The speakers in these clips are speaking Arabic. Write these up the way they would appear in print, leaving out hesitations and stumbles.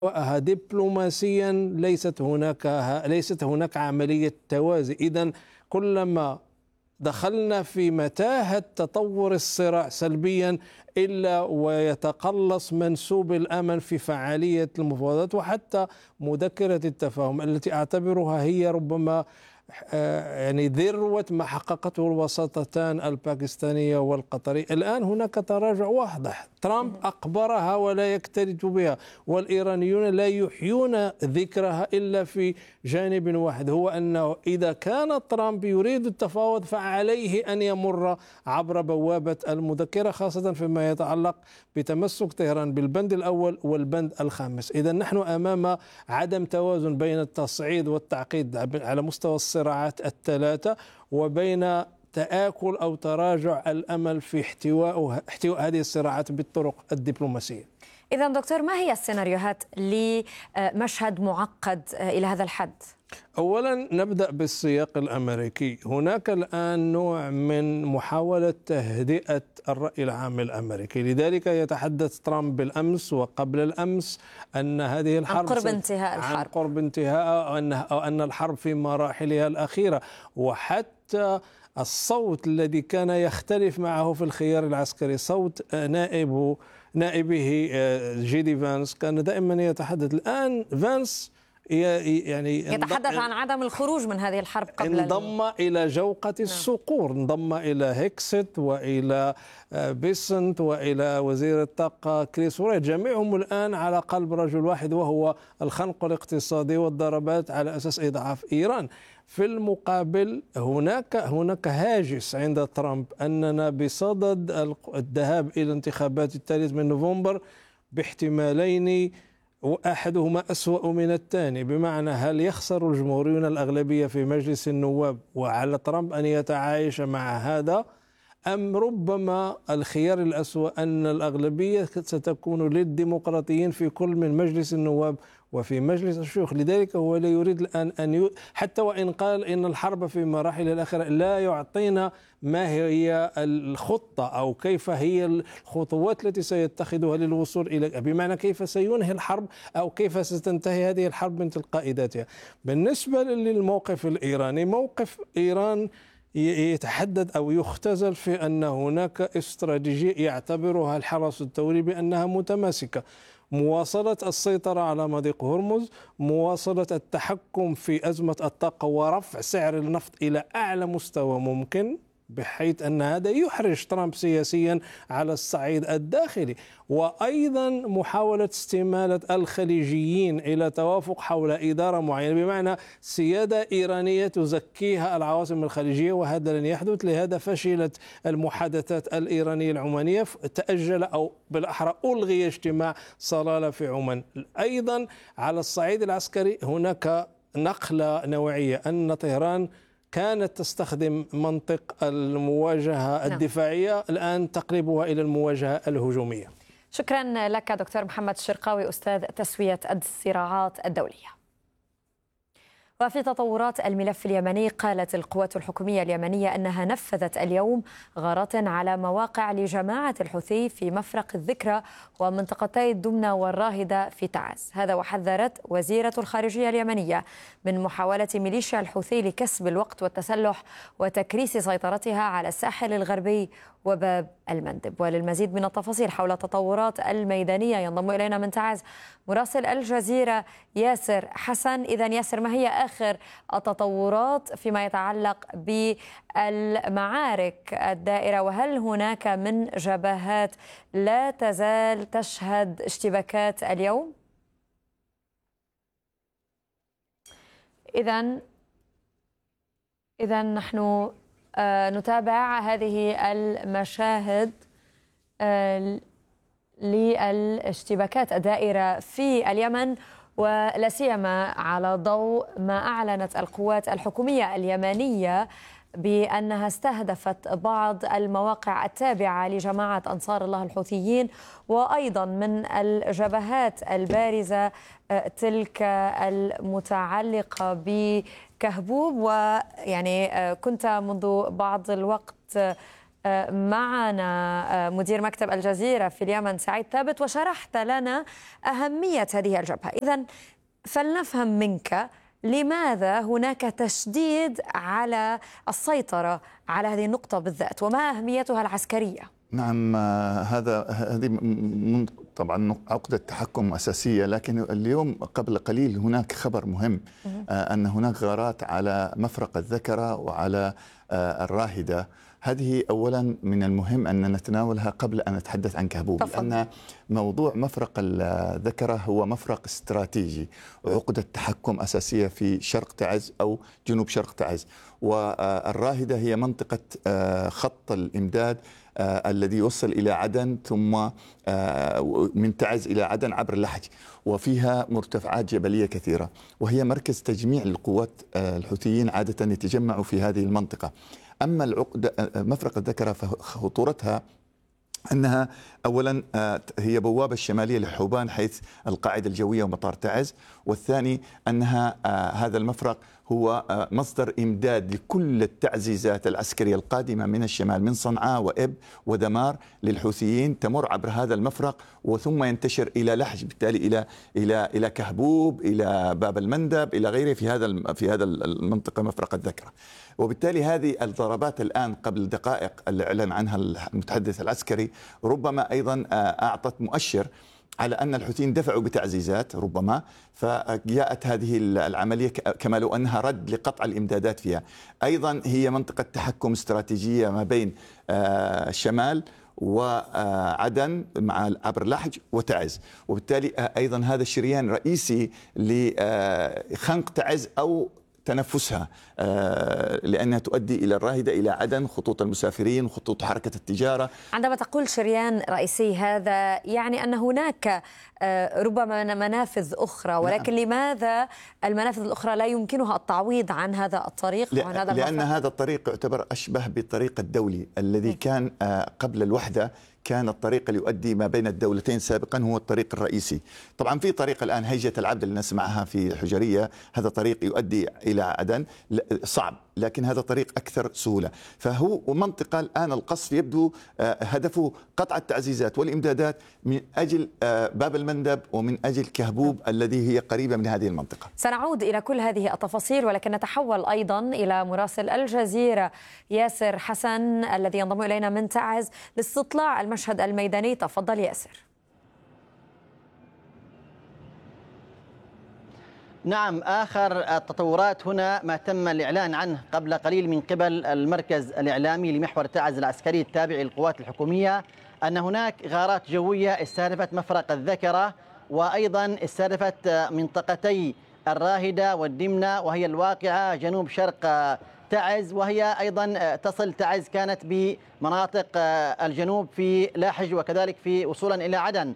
دبلوماسيا ليست هناك عملية توازي. إذن كلما دخلنا في متاهة تطور الصراع سلبيا إلا ويتقلص منسوب الأمل في فعالية المفاوضات، وحتى مذكرة التفاهم التي أعتبرها هي ربما يعني ذروة ما حققته الوساطتان الباكستانية والقطرية. الآن هناك تراجع واضح، ترامب أقبرها ولا يكترث بها، والإيرانيون لا يحيون ذكرها إلا في جانب واحد، هو أنه إذا كان ترامب يريد التفاوض فعليه أن يمر عبر بوابة المذكرة، خاصة فيما يتعلق بتمسك طهران بالبند الأول والبند الخامس. إذا نحن أمام عدم توازن بين التصعيد والتعقيد على مستوى الصراعات الثلاثة، وبين تآكل أو تراجع الأمل في احتواء هذه الصراعات بالطرق الدبلوماسية. إذا دكتور، ما هي السيناريوهات لمشهد معقد إلى هذا الحد؟ أولا نبدأ بالسياق الأمريكي. هناك الآن نوع من محاولة تهدئة الرأي العام الأمريكي، لذلك يتحدث ترامب بالأمس وقبل الأمس أن هذه الحرب عن قرب انتهاء الحرب، عن قرب انتهاء، أو أن الحرب في مراحلها الأخيرة. وحتى الصوت الذي كان يختلف معه في الخيار العسكري، صوت نائبه جيدي فانس، كان دائما يتحدث. الآن فانس يعني يتحدث عن عدم الخروج من هذه الحرب قبل انضم إلى جوقة الصقور، انضم إلى هيكست وإلى بيسنت وإلى وزير الطاقة كريس ورايت، جميعهم الآن على قلب رجل واحد، وهو الخنق الاقتصادي والضربات على أساس إضعاف إيران. في المقابل هناك هاجس عند ترامب أننا بصدد الذهاب إلى انتخابات 3 نوفمبر باحتمالين، وأحدهما أسوأ من الثاني، بمعنى هل يخسر الجمهوريون الأغلبية في مجلس النواب وعلى ترامب أن يتعايش مع هذا، أم ربما الخيار الأسوأ أن الأغلبية ستكون للديمقراطيين في كل من مجلس النواب وفي مجلس الشيوخ. لذلك هو لا يريد الآن حتى وإن قال إن الحرب في مراحل الأخيرة لا يعطينا ما هي الخطة أو كيف هي الخطوات التي سيتخذها للوصول إلى، بمعنى كيف سينهي الحرب أو كيف ستنتهي هذه الحرب من تلقاء ذاتها. بالنسبة للموقف الإيراني، موقف إيران يتحدد أو يختزل في أن هناك استراتيجية يعتبرها الحرس الثوري بأنها متماسكة: مواصلة السيطرة على مضيق هرمز، مواصلة التحكم في أزمة الطاقة ورفع سعر النفط إلى أعلى مستوى ممكن، بحيث أن هذا يحرج ترامب سياسيا على الصعيد الداخلي، وأيضا محاولة استمالة الخليجيين إلى توافق حول إدارة معينة، بمعنى سيادة إيرانية تزكيها العواصم الخليجية، وهذا لن يحدث. لهذا فشلت المحادثات الإيرانية العمانية، تأجل أو بالأحرى ألغي اجتماع صلالة في عمان. أيضا على الصعيد العسكري هناك نقلة نوعية، أن طهران كانت تستخدم منطق المواجهة الدفاعية، الآن تقلبها إلى المواجهة الهجومية. شكرا لك دكتور محمد الشرقاوي، أستاذ تسوية الصراعات الدولية. وفي تطورات الملف اليمني، قالت القوات الحكومية اليمنية أنها نفذت اليوم غارات على مواقع لجماعة الحوثي في مفرق الذكرى ومنطقتي الدمنة والراهدة في تعز. هذا وحذرت وزيرة الخارجية اليمنية من محاولة ميليشيا الحوثي لكسب الوقت والتسلح وتكريس سيطرتها على الساحل الغربي وباب المندب. وللمزيد من التفاصيل حول التطورات الميدانية ينضم إلينا من تعز مراسل الجزيرة ياسر حسن. إذن ياسر، ما هي آخر التطورات فيما يتعلق بالمعارك الدائرة، وهل هناك من جبهات لا تزال تشهد اشتباكات اليوم؟ إذن نحن نتابع هذه المشاهد للاشتباكات الدائرة في اليمن، ولا سيما على ضوء ما أعلنت القوات الحكومية اليمنية بأنها استهدفت بعض المواقع التابعة لجماعة أنصار الله الحوثيين، وأيضا من الجبهات البارزة تلك المتعلقة بكهبوب. ويعني كنت منذ بعض الوقت معنا مدير مكتب الجزيرة في اليمن سعيد ثابت، وشرحت لنا أهمية هذه الجبهة. إذن فلنفهم منك لماذا هناك تشديد على السيطرة على هذه النقطة بالذات، وما أهميتها العسكرية؟ نعم، هذه طبعا عقدة تحكم أساسية، لكن اليوم قبل قليل هناك خبر مهم، أن هناك غارات على مفرق الذكرة وعلى الراهدة. هذه أولا من المهم أن نتناولها قبل أن نتحدث عن كهبوب، لأن موضوع مفرق الذكرة هو مفرق استراتيجي وعقدة تحكم أساسية في شرق تعز أو جنوب شرق تعز، والراهدة هي منطقة خط الإمداد الذي يوصل إلى عدن، ثم من تعز إلى عدن عبر اللحج، وفيها مرتفعات جبلية كثيرة، وهي مركز تجميع للقوات الحوثيين، عادة يتجمعوا في هذه المنطقة. أما مفرق الذكرة فخطورتها أنها أولا هي بوابة الشمالية لحوبان حيث القاعدة الجوية ومطار تعز، والثاني أنها هذا المفرق هو مصدر إمداد لكل التعزيزات العسكرية القادمة من الشمال من صنعاء وإب ودمار للحوثيين، تمر عبر هذا المفرق وثم ينتشر إلى لحج، بالتالي إلى كهبوب، إلى باب المندب، إلى غيره في هذا المنطقة مفرق الذكرة. وبالتالي هذه الضربات الآن قبل دقائق اللي أعلن عنها المتحدث العسكري ربما أيضا أعطت مؤشر على أن الحوثيين دفعوا بتعزيزات ربما، فجاءت هذه العملية كما لو أنها رد لقطع الإمدادات فيها. أيضا هي منطقة تحكم استراتيجية ما بين الشمال وعدن مع عبر لحج وتعز، وبالتالي أيضا هذا الشريان رئيسي لخنق تعز أو تنفسها، لأنها تؤدي إلى الراهدة، إلى عدن، خطوط المسافرين، خطوط حركة التجارة. عندما تقول شريان رئيسي، هذا يعني أن هناك ربما منافذ أخرى، ولكن نعم. لماذا المنافذ الأخرى لا يمكنها التعويض عن هذا الطريق وعن هذا لأن هذا الطريق يعتبر أشبه بالطريق الدولي الذي كان قبل الوحدة، كان الطريق اللي يؤدي ما بين الدولتين سابقا هو الطريق الرئيسي. طبعا في طريق الآن هيجة العبد اللي نسمعها في الحجرية، هذا طريق يؤدي إلى عدن صعب، لكن هذا طريق أكثر سهولة. فهو منطقة الآن القصف يبدو هدفه قطع التعزيزات والإمدادات من أجل باب المندب ومن أجل كهبوب الذي هي قريبة من هذه المنطقة. سنعود إلى كل هذه التفاصيل، ولكن نتحول أيضا إلى مراسل الجزيرة ياسر حسن الذي ينضم إلينا من تعز لاستطلاع المشهد الميداني. تفضل ياسر. نعم، آخر التطورات هنا ما تم الإعلان عنه قبل قليل من قبل المركز الإعلامي لمحور تعز العسكري التابع للقوات الحكومية، أن هناك غارات جوية استهدفت مفرق الذكرة، وأيضا استهدفت منطقتي الراهدة والدمنة، وهي الواقعة جنوب شرق تعز، وهي أيضا تصل تعز كانت بمناطق الجنوب في لاحج وكذلك في وصولا إلى عدن.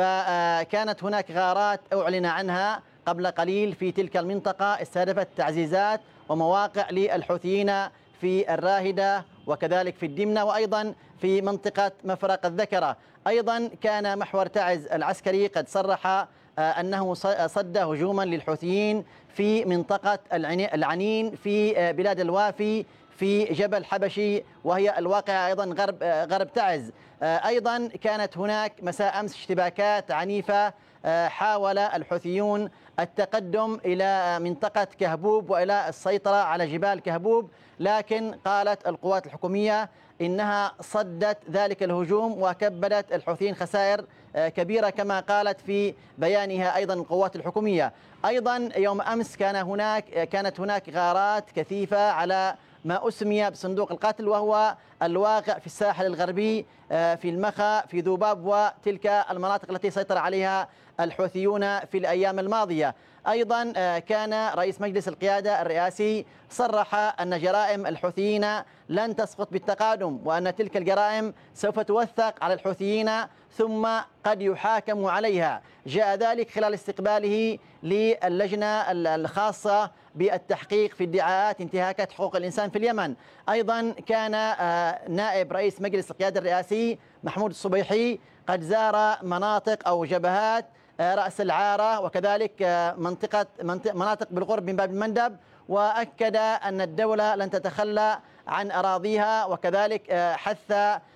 فكانت هناك غارات أعلن عنها قبل قليل في تلك المنطقة استهدفت تعزيزات ومواقع للحوثيين في الراهدة وكذلك في الدمنة وأيضا في منطقة مفرق الذكرة. أيضا كان محور تعز العسكري قد صرح أنه صد هجوما للحوثيين في منطقة العنين في بلاد الوافي في جبل حبشي، وهي الواقعة أيضا غرب تعز. أيضا كانت هناك مساء أمس اشتباكات عنيفة، حاول الحوثيون التقدم إلى منطقة كهبوب وإلى السيطرة على جبال كهبوب، لكن قالت القوات الحكومية إنها صدت ذلك الهجوم وكبدت الحوثيين خسائر كبيرة كما قالت في بيانها أيضا القوات الحكومية. أيضا يوم أمس كانت هناك غارات كثيفة على ما أسمي بصندوق القتل، وهو الواقع في الساحل الغربي في المخا في ذوباب وتلك المناطق التي سيطر عليها الحوثيون في الأيام الماضية. أيضا كان رئيس مجلس القيادة الرئاسي صرح أن جرائم الحوثيين لن تسقط بالتقادم، وأن تلك الجرائم سوف توثق على الحوثيين ثم قد يحاكم عليها. جاء ذلك خلال استقباله للجنة الخاصة بالتحقيق في ادعاءات انتهاكات حقوق الإنسان في اليمن. أيضا كان نائب رئيس مجلس القيادة الرئاسي محمود الصبيحي قد زار مناطق أو جبهات رأس العارة وكذلك مناطق بالقرب من باب المندب، وأكد أن الدولة لن تتخلى عن أراضيها، وكذلك حث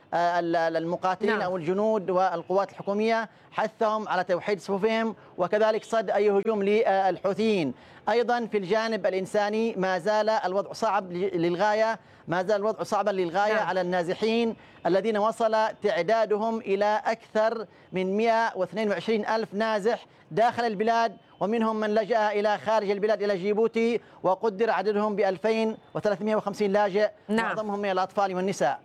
المقاتلين أو الجنود والقوات الحكومية، حثهم على توحيد صفوفهم وكذلك صد أي هجوم للحوثيين. أيضا في الجانب الإنساني ما زال الوضع صعب للغاية، ما زال الوضع صعبا للغاية على النازحين الذين وصل تعدادهم إلى أكثر من 122 ألف نازح داخل البلاد، ومنهم من لجأ إلى خارج البلاد إلى جيبوتي، وقدر عددهم ب 2350 لاجئ، معظمهم من الأطفال والنساء.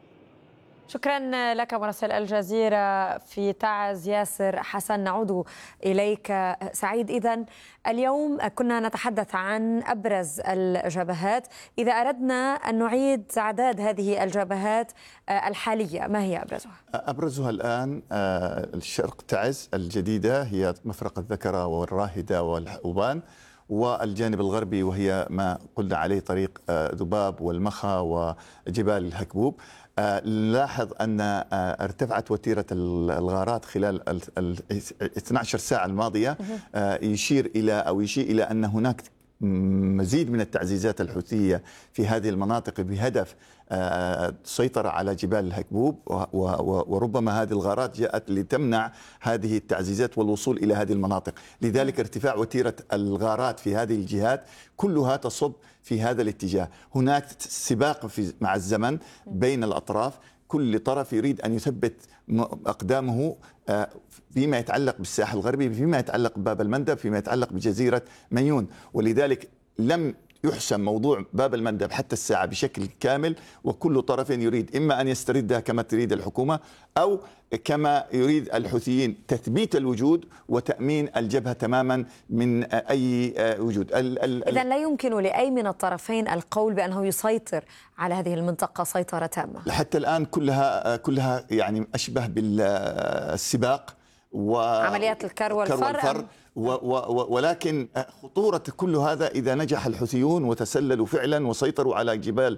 شكرا لك مراسل الجزيرة في تعز ياسر حسن. نعود إليك سعيد. إذن اليوم كنا نتحدث عن أبرز الجبهات. إذا أردنا أن نعيد تعداد هذه الجبهات الحالية، ما هي أبرزها؟ أبرزها الآن الشرق تعز الجديدة، هي مفرق الذكرى والراهدة والأوبان، والجانب الغربي وهي ما قلنا عليه طريق ذباب والمخا وجبال الهكبوب. نلاحظ أن ارتفعت وتيرة الغارات خلال ال 12 ساعة الماضية، يشير إلى أن هناك مزيد من التعزيزات الحوثية في هذه المناطق بهدف السيطرة على جبال الهكبوب، وربما هذه الغارات جاءت لتمنع هذه التعزيزات والوصول إلى هذه المناطق. لذلك ارتفاع وتيرة الغارات في هذه الجهات كلها تصب في هذا الاتجاه. هناك سباق مع الزمن بين الأطراف، كل طرف يريد أن يثبت أقدامه فيما يتعلق بالساحل الغربي، فيما يتعلق بباب المندب، فيما يتعلق بجزيرة ميون. ولذلك لم يحسم موضوع باب المندب حتى الساعة بشكل كامل، وكل طرف يريد إما أن يستردها كما تريد الحكومة، أو كما يريد الحوثيين تثبيت الوجود وتأمين الجبهة تماما من أي وجود. إذن لا يمكن لأي من الطرفين القول بأنه يسيطر على هذه المنطقة سيطرة تامة. حتى الآن كلها يعني أشبه بالسباق وعمليات الكر والفر. ولكن خطورة كل هذا إذا نجح الحوثيون وتسللوا فعلا وسيطروا على جبال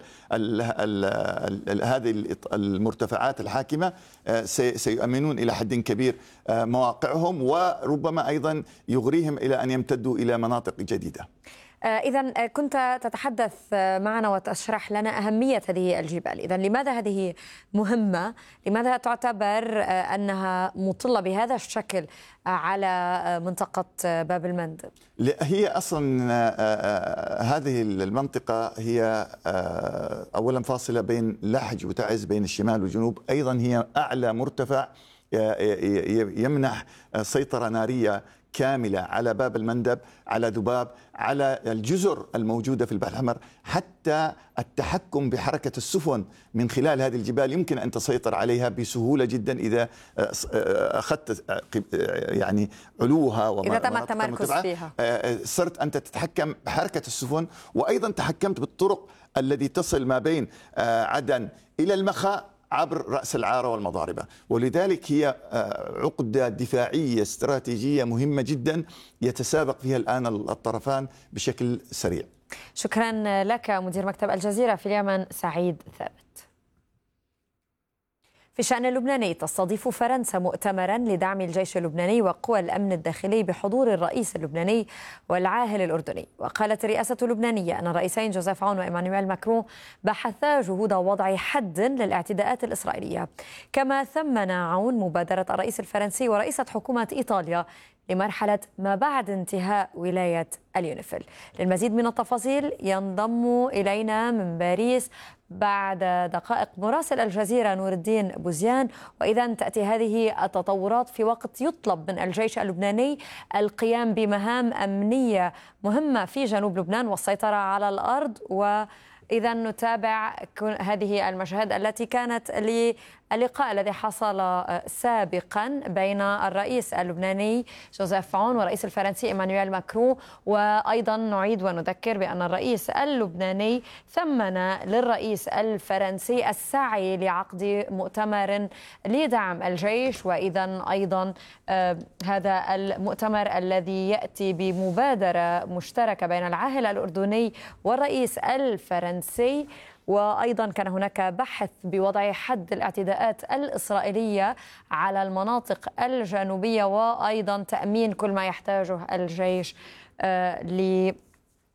هذه المرتفعات الحاكمة، سيؤمنون إلى حد كبير مواقعهم، وربما أيضا يغريهم إلى أن يمتدوا إلى مناطق جديدة. إذن كنت تتحدث معنا وتشرح لنا أهمية هذه الجبال. إذن لماذا هذه مهمة؟ لماذا تعتبر أنها مطلة بهذا الشكل على منطقة باب المندب؟ هي أصلا هذه المنطقة هي أولا فاصلة بين لحج وتعز، بين الشمال والجنوب. أيضا هي أعلى مرتفع يمنح سيطرة نارية كاملة على باب المندب، على ذباب، على الجزر الموجودة في البحر الأحمر. حتى التحكم بحركة السفن من خلال هذه الجبال يمكن أن تسيطر عليها بسهولة جدا إذا أخذت يعني علوها إذا تم التمركز فيها. صرت أنت تتحكم بحركة السفن، وأيضا تحكمت بالطرق التي تصل ما بين عدن إلى المخا عبر رأس العارة والمضاربة. ولذلك هي عقدة دفاعية استراتيجية مهمة جدا يتسابق فيها الآن الطرفان بشكل سريع. شكرا لك مدير مكتب الجزيرة في اليمن سعيد ثابت. في الشأن اللبناني، تستضيف فرنسا مؤتمرا لدعم الجيش اللبناني وقوى الأمن الداخلي بحضور الرئيس اللبناني والعاهل الأردني. وقالت الرئاسة اللبنانية أن الرئيسين جوزيف عون وإيمانويل ماكرون بحثا جهود وضع حد للاعتداءات الإسرائيلية. كما ثمن عون مبادرة الرئيس الفرنسي ورئيسة حكومة إيطاليا لمرحلة ما بعد انتهاء ولاية اليونيفيل. للمزيد من التفاصيل ينضم إلينا من باريس بعد دقائق مراسل الجزيرة نور الدين بوزيان. وإذا تأتي هذه التطورات في وقت يطلب من الجيش اللبناني القيام بمهام أمنية مهمة في جنوب لبنان والسيطرة على الأرض. وإذا نتابع هذه المشاهد التي كانت اللقاء الذي حصل سابقا بين الرئيس اللبناني جوزيف عون والرئيس الفرنسي إيمانويل ماكرون. وأيضا نعيد ونذكر بأن الرئيس اللبناني ثمن للرئيس الفرنسي السعي لعقد مؤتمر لدعم الجيش. وإذا أيضا هذا المؤتمر الذي يأتي بمبادرة مشتركة بين العاهل الأردني والرئيس الفرنسي. وأيضا كان هناك بحث بوضع حد الاعتداءات الإسرائيلية على المناطق الجنوبية، وأيضا تأمين كل ما يحتاجه الجيش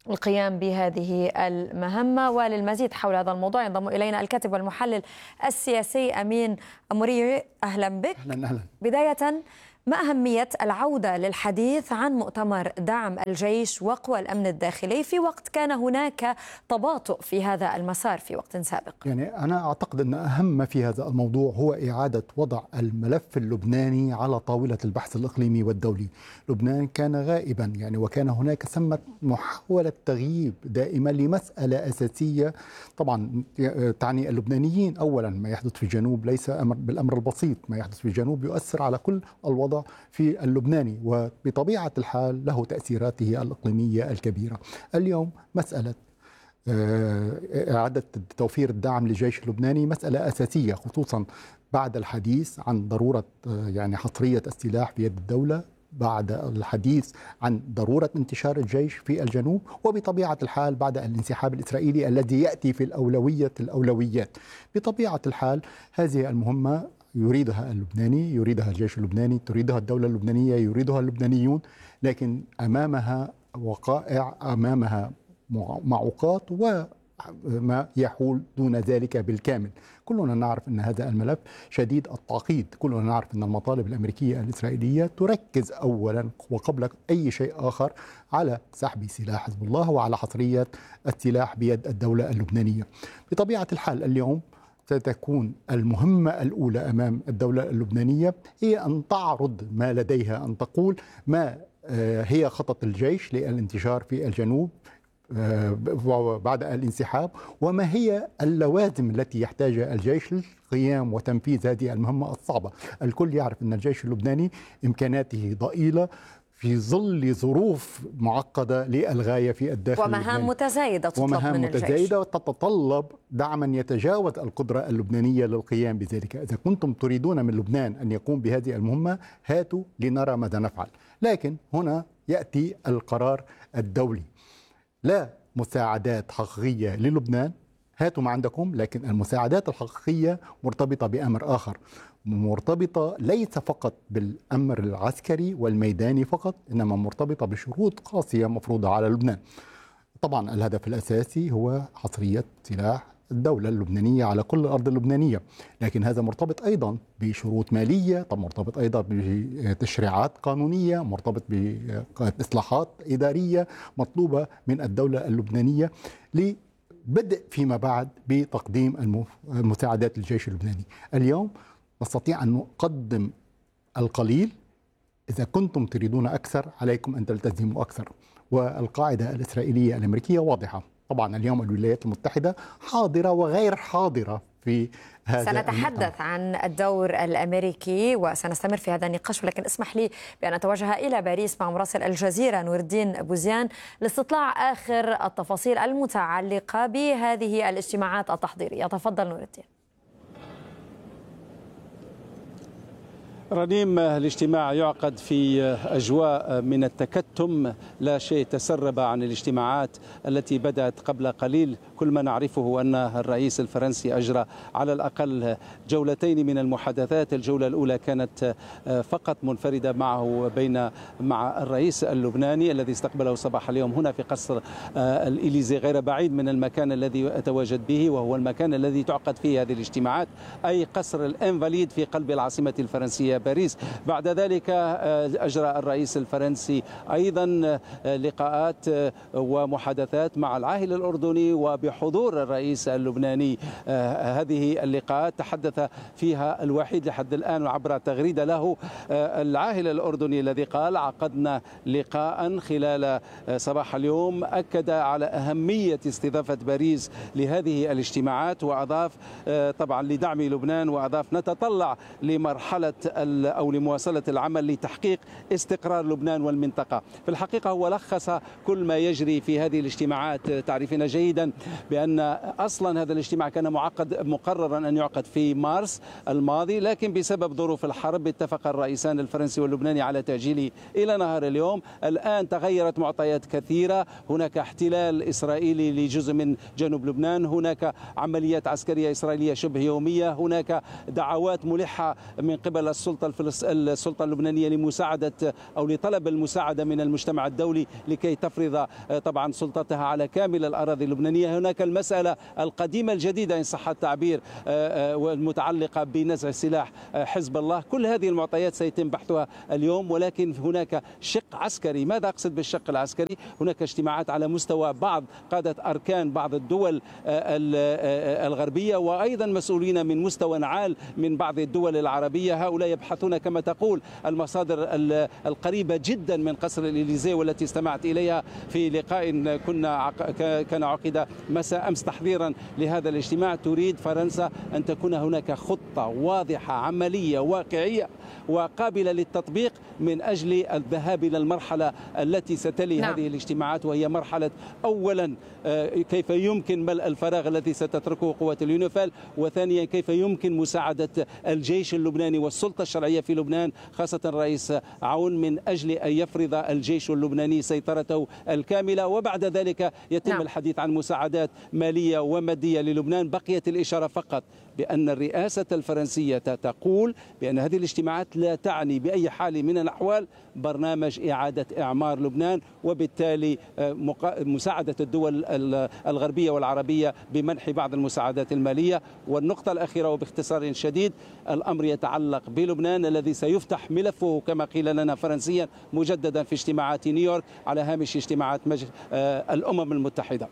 القيام بهذه المهمة. وللمزيد حول هذا الموضوع ينضم إلينا الكاتب والمحلل السياسي أمين أموري. أهلا بك. أهلا. بداية، ما أهمية العودة للحديث عن مؤتمر دعم الجيش وقوى الأمن الداخلي في وقت كان هناك تباطؤ في هذا المسار في وقت سابق؟ يعني أنا أعتقد أن أهم ما في هذا الموضوع هو إعادة وضع الملف اللبناني على طاولة البحث الإقليمي والدولي. لبنان كان غائبا وكان هناك ثمة محاولة تغييب دائما لمسألة أساسية طبعا تعني اللبنانيين. أولا، ما يحدث في الجنوب ليس بالأمر البسيط، ما يحدث في الجنوب يؤثر على كل الوضع في اللبناني، وبطبيعة الحال له تأثيراته الإقليمية الكبيرة. اليوم مسألة إعادة توفير الدعم للجيش اللبناني مسألة أساسية، خصوصا بعد الحديث عن ضرورة حصرية السلاح في يد الدولة، بعد الحديث عن ضرورة انتشار الجيش في الجنوب، وبطبيعة الحال بعد الانسحاب الإسرائيلي الذي يأتي في الأولويات. بطبيعة الحال هذه المهمة يريدها اللبناني، يريدها الجيش اللبناني، تريدها الدولة اللبنانية، يريدها اللبنانيون، لكن أمامها وقائع، أمامها معوقات وما يحول دون ذلك بالكامل. كلنا نعرف أن هذا الملف شديد التعقيد، كلنا نعرف أن المطالب الأمريكية الإسرائيلية تركز أولا وقبل أي شيء آخر على سحب سلاح حزب الله وعلى حصرية السلاح بيد الدولة اللبنانية. بطبيعة الحال اليوم ستكون المهمة الأولى أمام الدولة اللبنانية هي أن تعرض ما لديها، أن تقول ما هي خطط الجيش للانتشار في الجنوب بعد الانسحاب، وما هي اللوازم التي يحتاجها الجيش للقيام وتنفيذ هذه المهمة الصعبة. الكل يعرف أن الجيش اللبناني إمكاناته ضئيلة في ظل ظروف معقدة للغاية في الداخل ومهام متزايدة تطلب من الجيش، متزايدة وتتطلب دعما يتجاوز القدرة اللبنانية للقيام بذلك. إذا كنتم تريدون من لبنان أن يقوم بهذه المهمة هاتوا لنرى ماذا نفعل. لكن هنا يأتي القرار الدولي، لا مساعدات حقيقية للبنان، هاتوا ما عندكم، لكن المساعدات الحقيقية مرتبطة بأمر آخر، مرتبطة ليس فقط بالأمر العسكري والميداني فقط، إنما مرتبطة بشروط قاسية مفروضة على لبنان. طبعا الهدف الأساسي هو حصرية سلاح الدولة اللبنانية على كل الأرض اللبنانية، لكن هذا مرتبط أيضا بشروط مالية، مرتبط أيضا بتشريعات قانونية، مرتبط بإصلاحات إدارية مطلوبة من الدولة اللبنانية لبدء فيما بعد بتقديم المساعدات للجيش اللبناني. اليوم نستطيع أن نقدم القليل، إذا كنتم تريدون أكثر عليكم أن تلتزموا أكثر. والقاعدة الإسرائيلية الأمريكية واضحة. طبعا اليوم الولايات المتحدة حاضرة وغير حاضرة في هذا سنتحدث عن الدور الأمريكي وسنستمر في هذا النقاش، ولكن اسمح لي بأن أتوجه إلى باريس مع مراسل الجزيرة نور الدين بوزيان لاستطلاع آخر التفاصيل المتعلقة بهذه الاجتماعات التحضيرية. تفضل نور الدين. رنيم، الاجتماع يعقد في أجواء من التكتم، لا شيء تسرب عن الاجتماعات التي بدأت قبل قليل. كل ما نعرفه أن الرئيس الفرنسي أجرى على الأقل جولتين من المحادثات. الجولة الأولى كانت فقط منفردة مع الرئيس اللبناني الذي استقبله صباح اليوم هنا في قصر الإليزي، غير بعيد من المكان الذي يتواجد به، وهو المكان الذي تعقد فيه هذه الاجتماعات، أي قصر الإنفاليد في قلب العاصمة الفرنسية باريس. بعد ذلك أجرى الرئيس الفرنسي أيضا لقاءات ومحادثات مع العاهل الأردني وبحضور الرئيس اللبناني. هذه اللقاءات تحدث فيها الوحيد لحد الآن عبر تغريدة له العاهل الأردني الذي قال: عقدنا لقاء خلال صباح اليوم أكد على أهمية استضافة باريس لهذه الاجتماعات، وأضاف طبعا لدعم لبنان، وأضاف نتطلع لمرحلة أو لمواصلة العمل لتحقيق استقرار لبنان والمنطقة. في الحقيقة هو لخص كل ما يجري في هذه الاجتماعات. تعرفين جيدا بأن أصلا هذا الاجتماع كان مقررا أن يعقد في مارس الماضي، لكن بسبب ظروف الحرب اتفق الرئيسان الفرنسي واللبناني على تأجيله إلى نهار اليوم. الآن تغيرت معطيات كثيرة، هناك احتلال إسرائيلي لجزء من جنوب لبنان، هناك عمليات عسكرية إسرائيلية شبه يومية، هناك دعوات ملحة من قبل السلطة السلطة اللبنانية لمساعدة أو لطلب المساعدة من المجتمع الدولي لكي تفرض طبعا سلطتها على كامل الأراضي اللبنانية. هناك المسألة القديمة الجديدة إن صح التعبير والمتعلقة بنزع سلاح حزب الله. كل هذه المعطيات سيتم بحثها اليوم، ولكن هناك شق عسكري. ماذا أقصد بالشق العسكري؟ هناك اجتماعات على مستوى بعض قادة أركان بعض الدول الغربية، وأيضا مسؤولين من مستوى عال من بعض الدول العربية. هؤلاء يبحثون كما تقول المصادر القريبة جدا من قصر الإليزيه والتي استمعت إليها في لقاء كان عقد مساء أمس تحضيرا لهذا الاجتماع. تريد فرنسا أن تكون هناك خطة واضحة عملية واقعية وقابلة للتطبيق من أجل الذهاب إلى المرحلة التي ستلي هذه الاجتماعات، وهي مرحلة أولا كيف يمكن ملء الفراغ الذي ستتركه قوات اليونيفيل، وثانيا كيف يمكن مساعدة الجيش اللبناني والسلطة الشرعية في لبنان خاصة الرئيس عون من أجل أن يفرض الجيش اللبناني سيطرته الكاملة. وبعد ذلك يتم الحديث عن مساعدات مالية ومادية للبنان. بقيت الإشارة فقط بأن الرئاسة الفرنسية تقول بأن هذه الاجتماعات لا تعني بأي حال من الأحوال برنامج إعادة إعمار لبنان، وبالتالي مساعدة الدول الغربية والعربية بمنح بعض المساعدات المالية. والنقطة الأخيرة وباختصار شديد، الأمر يتعلق بلبنان الذي سيفتح ملفه كما قيل لنا فرنسيا مجددا في اجتماعات نيويورك على هامش اجتماعات الأمم المتحدة.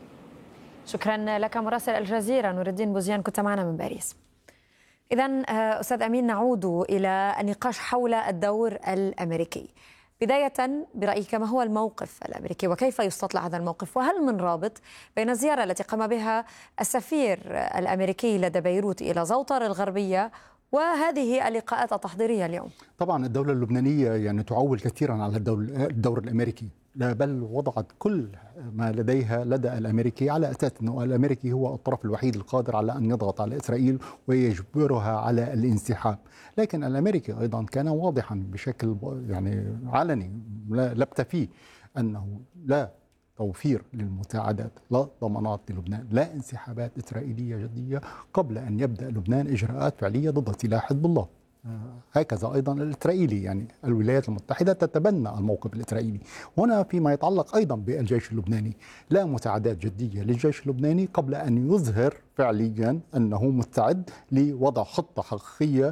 شكرا لك مراسل الجزيرة نور الدين بوزيان، كنت معنا من باريس. إذن أستاذ أمين، نعود إلى النقاش حول الدور الأمريكي. بداية برأيك ما هو الموقف الأمريكي وكيف يستطلع هذا الموقف؟ وهل من رابط بين الزيارة التي قام بها السفير الأمريكي لدى بيروت إلى زوطر الغربية وهذه اللقاءات التحضيرية اليوم؟ طبعا الدولة اللبنانية يعني تعول كثيرا على الدور الأمريكي، بل وضعت كل ما لديها لدى الأمريكي على أساس أنه الأمريكي هو الطرف الوحيد القادر على أن يضغط على إسرائيل ويجبرها على الانسحاب. لكن الأمريكي أيضا كان واضحا بشكل يعني علني لا لبث فيه أنه لا توفير للمساعدات، لا ضمانات للبنان، لا انسحابات إسرائيلية جدية قبل أن يبدأ لبنان إجراءات فعلية ضد سلاح حزب الله. هكذا أيضا الإسرائيلي، يعني الولايات المتحدة تتبنى الموقف الإسرائيلي. هنا فيما يتعلق أيضا بالجيش اللبناني، لا مساعدات جدية للجيش اللبناني قبل أن يظهر فعليا أنه مستعد لوضع خطة حقيقية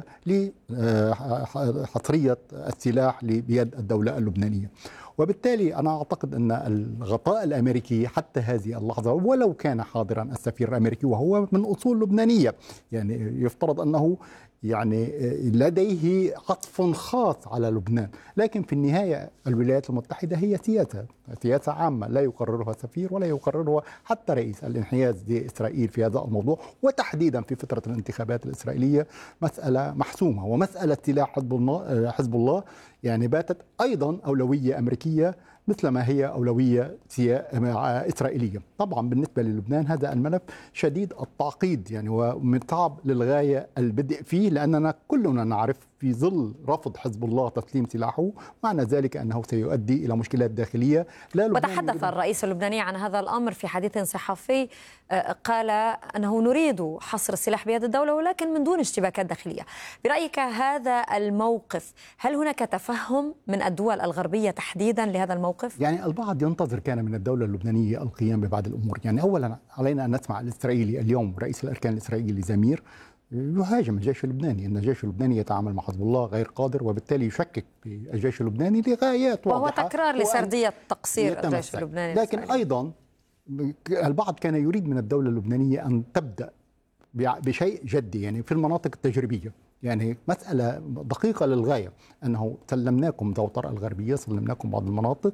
لحصرية السلاح بيد الدولة اللبنانية. وبالتالي أنا أعتقد أن الغطاء الأمريكي حتى هذه اللحظة، ولو كان حاضرا السفير الأمريكي وهو من أصول لبنانية، يعني يفترض أنه يعني لديه عطف خاص على لبنان، لكن في النهاية الولايات المتحدة هي سياسة عامة لا يقررها سفير ولا يقررها حتى رئيس. الانحياز لإسرائيل في هذا الموضوع وتحديدا في فترة الانتخابات الإسرائيلية مسألة محسومة، ومسألة سلاح حزب الله يعني باتت أيضا أولوية أمريكية مثل ما هي أولوية إسرائيلية. طبعا بالنسبة للبنان هذا الملف شديد التعقيد يعني ومتعب للغاية البدء فيه، لأننا كلنا نعرف في ظل رفض حزب الله تسليم سلاحه معنى ذلك أنه سيؤدي إلى مشكلات داخلية. وتحدث الرئيس اللبناني عن هذا الأمر في حديث صحفي، قال أنه نريد حصر السلاح بيد الدولة ولكن من دون اشتباكات داخلية. برأيك هذا الموقف، هل هناك تفهم من الدول الغربية تحديدا لهذا الموقف؟ يعني البعض ينتظر كان من الدولة اللبنانية القيام ببعض الأمور. يعني أولا علينا أن نسمع الإسرائيلي اليوم، رئيس الأركان الإسرائيلي زمير يهاجم الجيش اللبناني، أن الجيش اللبناني يتعامل مع حزب الله غير قادر، وبالتالي يشكك في الجيش اللبناني لغايات واضحة، وهو تكرار لسردية تقصير الجيش اللبناني. لكن أيضا البعض كان يريد من الدولة اللبنانية أن تبدأ بشيء جدي يعني في المناطق التجريبية. يعني مسألة دقيقة للغاية، أنه سلمناكم زوطر الغربية، سلمناكم بعض المناطق،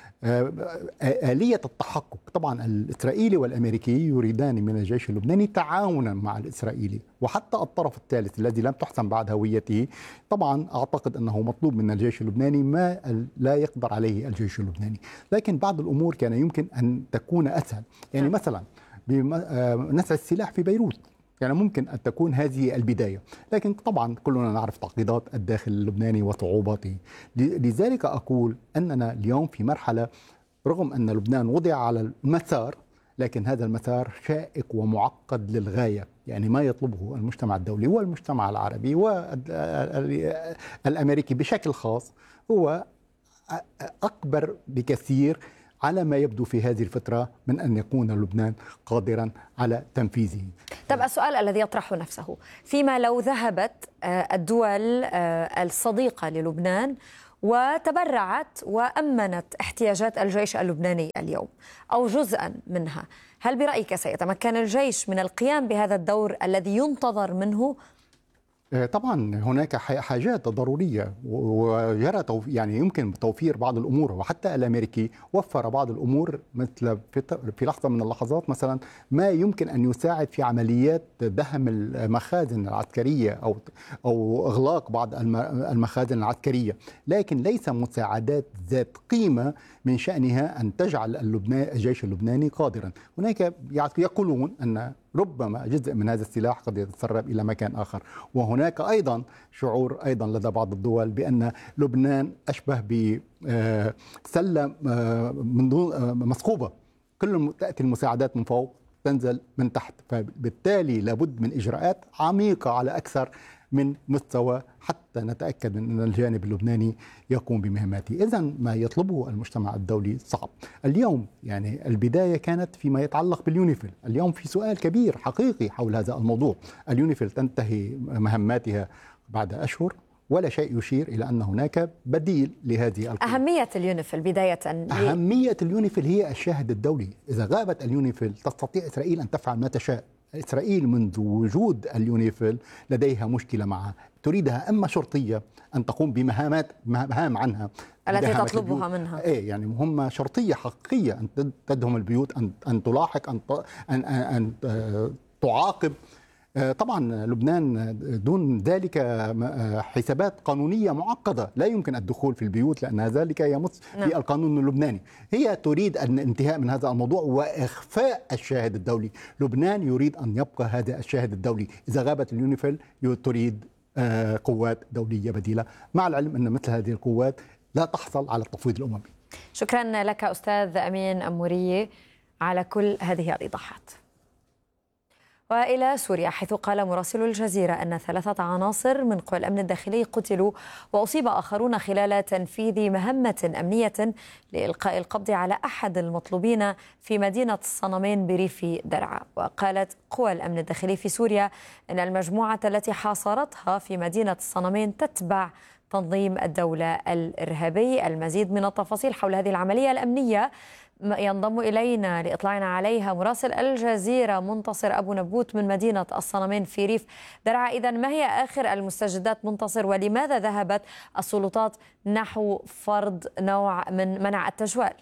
آلية التحقق. طبعا الإسرائيلي والأمريكي يريدان من الجيش اللبناني تعاونا مع الإسرائيلي، وحتى الطرف الثالث الذي لم تحسم بعد هويته طبعا أعتقد أنه مطلوب من الجيش اللبناني ما لا يقدر عليه الجيش اللبناني. لكن بعض الأمور كان يمكن أن تكون أسهل، يعني مثلا بنزع السلاح في بيروت يعني ممكن أن تكون هذه البداية، لكن طبعا كلنا نعرف تعقيدات الداخل اللبناني وصعوباته. لذلك أقول أننا اليوم في مرحلة، رغم أن لبنان وضع على المسار لكن هذا المسار شائك ومعقد للغاية. يعني ما يطلبه المجتمع الدولي والمجتمع العربي والأمريكي بشكل خاص هو أكبر بكثير على ما يبدو في هذه الفترة من أن يكون لبنان قادرا على تنفيذه. طب السؤال الذي يطرح نفسه، فيما لو ذهبت الدول الصديقة للبنان وتبرعت وأمنت احتياجات الجيش اللبناني اليوم أو جزءا منها، هل برأيك سيتمكن الجيش من القيام بهذا الدور الذي ينتظر منه؟ طبعا هناك حاجات ضرورية وجرى يعني يمكن توفير بعض الأمور، وحتى الأمريكي وفر بعض الأمور مثل في لحظة من اللحظات مثلا ما يمكن أن يساعد في عمليات دهم المخازن العسكرية أو إغلاق بعض المخازن العسكرية، لكن ليس مساعدات ذات قيمة من شأنها أن تجعل الجيش اللبناني قادرا. هناك يقولون أن ربما جزء من هذا السلاح قد يتسرب إلى مكان آخر، وهناك أيضا شعور أيضا لدى بعض الدول بأن لبنان أشبه بسلة من دون مثقوبة، كل تأتي المساعدات من فوق تنزل من تحت، فبالتالي لابد من إجراءات عميقة على أكثر من مستوى حتى نتأكد من أن الجانب اللبناني يقوم بمهماته. إذن ما يطلبه المجتمع الدولي صعب. اليوم يعني البداية كانت فيما يتعلق باليونيفيل، اليوم في سؤال كبير حقيقي حول هذا الموضوع. اليونيفيل تنتهي مهماتها بعد أشهر ولا شيء يشير إلى أن هناك بديل لهذه القوة. أهمية اليونيفيل بداية أهمية اليونيفيل هي الشاهد الدولي. إذا غابت اليونيفيل تستطيع إسرائيل أن تفعل ما تشاء. إسرائيل منذ وجود اليونيفيل لديها مشكلة معها، تريدها أما شرطية أن تقوم بمهام عنها التي تطلبها منها، يعني مهمة شرطية حقيقية أن تدهم البيوت، أن تلاحق، أن تعاقب. طبعا لبنان دون ذلك حسابات قانونية معقدة، لا يمكن الدخول في البيوت لأن ذلك يمس في القانون اللبناني. هي تريد الانتهاء من هذا الموضوع وإخفاء الشاهد الدولي. لبنان يريد أن يبقى هذا الشاهد الدولي. إذا غابت اليونيفيل تريد قوات دولية بديلة، مع العلم أن مثل هذه القوات لا تحصل على التفويض الأممي. شكرا لك أستاذ أمين أمورية على كل هذه الإيضاحات. وإلى سوريا، حيث قال مراسل الجزيرة أن 3 عناصر من قوى الأمن الداخلي قتلوا وأصيب آخرون خلال تنفيذ مهمة أمنية لإلقاء القبض على أحد المطلوبين في مدينة الصنمين بريف درعا. وقالت قوى الأمن الداخلي في سوريا أن المجموعة التي حاصرتها في مدينة الصنمين تتبع تنظيم الدولة الإرهابي. المزيد من التفاصيل حول هذه العملية الأمنية ينضم إلينا لإطلاعنا عليها مراسل الجزيرة منتصر أبو نبوت من مدينة الصنمين في ريف درعا. إذن ما هي آخر المستجدات منتصر، ولماذا ذهبت السلطات نحو فرض نوع من منع التجوال؟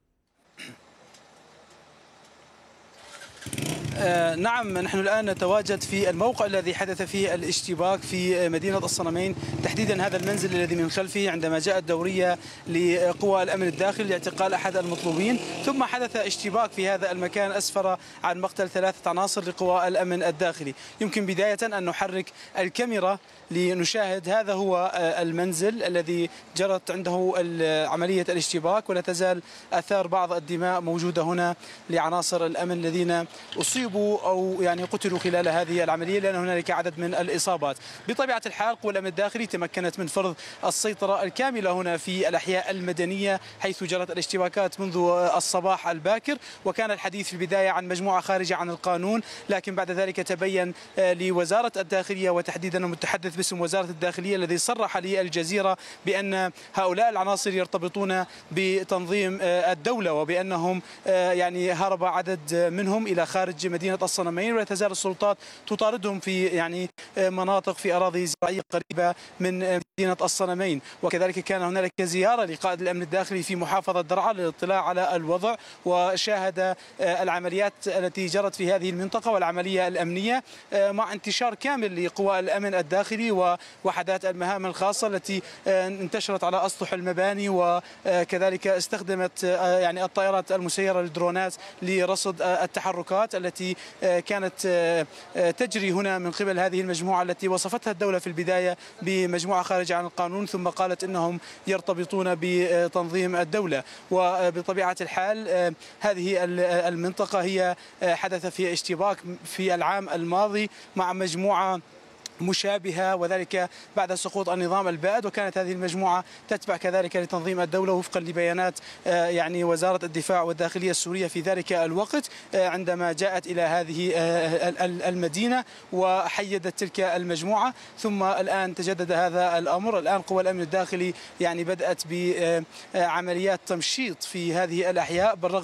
نعم، نحن الآن نتواجد في الموقع الذي حدث فيه الاشتباك في مدينة الصنمين، تحديدا هذا المنزل الذي من خلفه، عندما جاءت دورية لقوى الأمن الداخلي لاعتقال أحد المطلوبين، ثم حدث اشتباك في هذا المكان أسفر عن مقتل 3 عناصر لقوى الأمن الداخلي. يمكن بداية أن نحرك الكاميرا لنشاهد. هذا هو المنزل الذي جرت عنده عملية الاشتباك، ولا تزال آثار بعض الدماء موجودة هنا لعناصر الأمن الذين أصيبوا أو يعني قتلوا خلال هذه العملية، لأن هنالك عدد من الإصابات. بطبيعة الحال قوى الأمن الداخلي تمكنت من فرض السيطرة الكاملة هنا في الأحياء المدنية، حيث جرت الاشتباكات منذ الصباح الباكر، وكان الحديث في البداية عن مجموعة خارجة عن القانون، لكن بعد ذلك تبين لوزارة الداخلية وتحديدا المتحدث باسم وزارة الداخلية الذي صرح للجزيرة بأن هؤلاء العناصر يرتبطون بتنظيم الدولة، وبأنهم يعني هرب عدد منهم إلى خارج مدينة الصنمين، ولا تزال السلطات تطاردهم في يعني مناطق في أراضي زراعية قريبة من مدينة الصنمين. وكذلك كان هنالك زيارة لقائد الأمن الداخلي في محافظة درعا للاطلاع على الوضع، وشاهد العمليات التي جرت في هذه المنطقة والعملية الأمنية مع انتشار كامل لقوى الأمن الداخلي ووحدات المهام الخاصة التي انتشرت على أسطح المباني، وكذلك استخدمت يعني الطائرات المسيرة للدرونات لرصد التحركات التي التي كانت تجري هنا من قبل هذه المجموعة التي وصفتها الدولة في البداية بمجموعة خارجة عن القانون، ثم قالت إنهم يرتبطون بتنظيم الدولة. وبطبيعة الحال هذه المنطقة هي حدث فيها اشتباك في العام الماضي مع مجموعة مشابهة، وذلك بعد سقوط النظام البائد، وكانت هذه المجموعة تتبع كذلك لتنظيم الدولة وفقا لبيانات يعني وزارة الدفاع والداخلية السورية في ذلك الوقت عندما جاءت إلى هذه المدينة وحيدت تلك المجموعة. ثم الآن تجدد هذا الأمر. الآن قوى الأمن الداخلي يعني بدأت بعمليات تمشيط في هذه الأحياء بالرغم